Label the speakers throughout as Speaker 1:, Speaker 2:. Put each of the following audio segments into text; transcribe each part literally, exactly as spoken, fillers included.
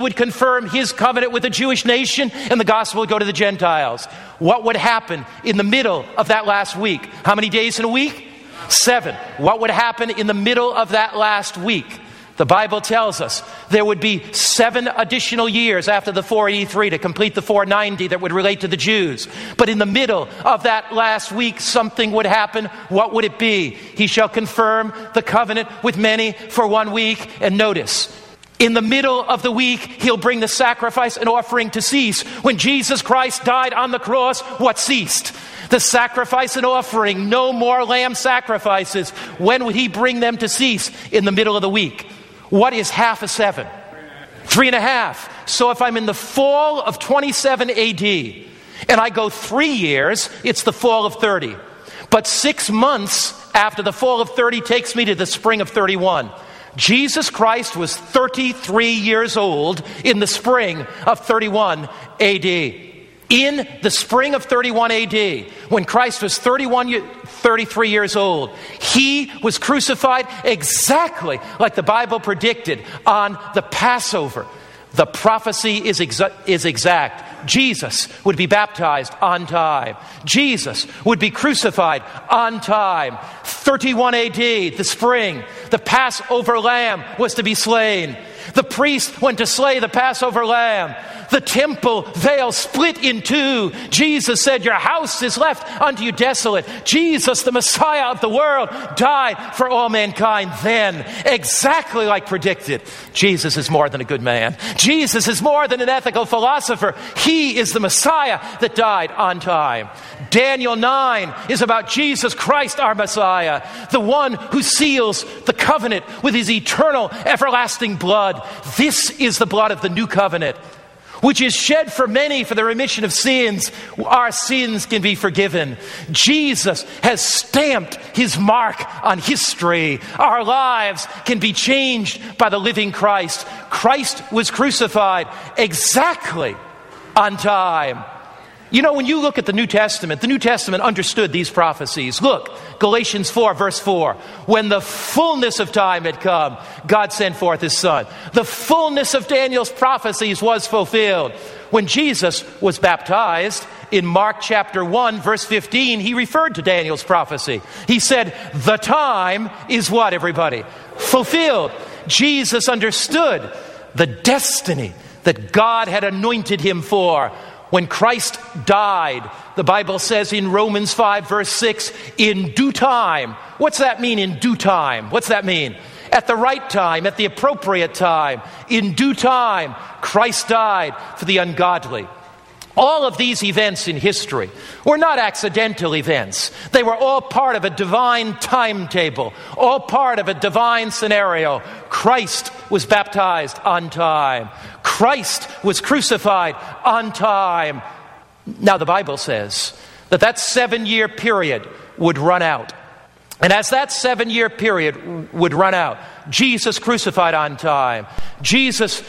Speaker 1: would confirm his covenant with the Jewish nation, and the gospel would go to the Gentiles. What would happen in the middle of that last week? How many days in a week? Seven. What would happen in the middle of that last week? The Bible tells us there would be seven additional years after the four eighty-three to complete the four ninety that would relate to the Jews. But in the middle of that last week, something would happen. What would it be? He shall confirm the covenant with many for one week. And notice, in the middle of the week, he'll bring the sacrifice and offering to cease. When Jesus Christ died on the cross, what ceased? The sacrifice and offering. No more lamb sacrifices. When would he bring them to cease? In the middle of the week. What is half a seven? Three and a half. So if I'm in the fall of twenty-seven A D and I go three years, it's the fall of thirty. But six months after the fall of thirty takes me to the spring of thirty-one. Jesus Christ was thirty-three years old in the spring of thirty-one A D. In the spring of thirty-one A D, when Christ was thirty-one, thirty-three years old, he was crucified exactly like the Bible predicted on the Passover. The prophecy is, exa- is exact. Jesus would be baptized on time. Jesus would be crucified on time. thirty-one A D, the spring, the Passover lamb was to be slain. The priest went to slay the Passover lamb. The temple veil split in two. Jesus said, your house is left unto you desolate. Jesus, the Messiah of the world, died for all mankind then, exactly like predicted. Jesus is more than a good man. Jesus is more than an ethical philosopher. He is the Messiah that died on time. Daniel nine is about Jesus Christ, our Messiah, the one who seals the covenant with his eternal, everlasting blood. This is the blood of the new covenant, which is shed for many for the remission of sins. Our sins can be forgiven. Jesus has stamped his mark on history. Our lives can be changed by the living Christ. Christ was crucified exactly on time. You know, when you look at the New Testament, the New Testament understood these prophecies. Look, Galatians four, verse four. When the fullness of time had come, God sent forth his Son. The fullness of Daniel's prophecies was fulfilled. When Jesus was baptized, in Mark chapter one, verse fifteen, he referred to Daniel's prophecy. He said, the time is what, everybody? Fulfilled. Jesus understood the destiny that God had anointed him for. When Christ died, the Bible says in Romans five, verse six, in due time. What's that mean, in due time? What's that mean? At the right time, at the appropriate time. In due time, Christ died for the ungodly. All of these events in history were not accidental events. They were all part of a divine timetable, all part of a divine scenario. Christ was baptized on time. Christ was crucified on time. Now the Bible says that that seven-year period would run out. And as that seven-year period would run out, Jesus crucified on time. Jesus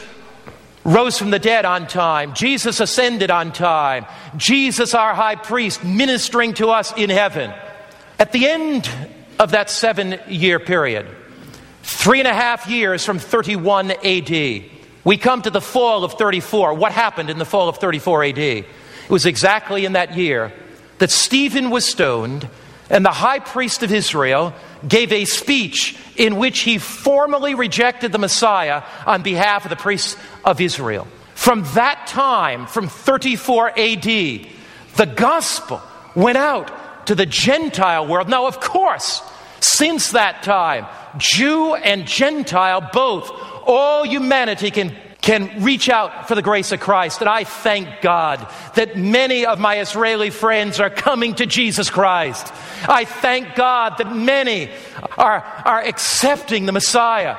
Speaker 1: rose from the dead on time. Jesus ascended on time. Jesus, our high priest, ministering to us in heaven. At the end of that seven-year period, three and a half years from thirty-one A D, we come to the fall of thirty-four. What happened in the fall of thirty-four A D? It was exactly in that year that Stephen was stoned, and the high priest of Israel gave a speech in which he formally rejected the Messiah on behalf of the priests of Israel. From that time, from thirty-four A D, the gospel went out to the Gentile world. Now, of course, since that time, Jew and Gentile both, all humanity can can reach out for the grace of Christ. And I thank God that many of my Israeli friends are coming to Jesus Christ. I thank God that many are, are accepting the Messiah.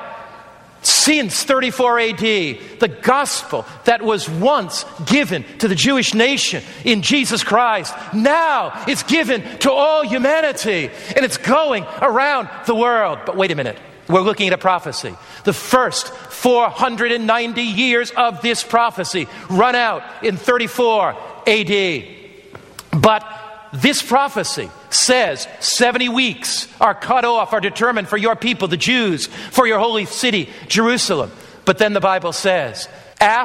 Speaker 1: Since thirty-four A D, the gospel that was once given to the Jewish nation in Jesus Christ, now it's given to all humanity, and it's going around the world. But wait a minute. We're looking at a prophecy. The first four hundred ninety years of this prophecy run out in thirty-four A D. But this prophecy says seventy weeks are cut off, are determined for your people, the Jews, for your holy city, Jerusalem. But then the Bible says, after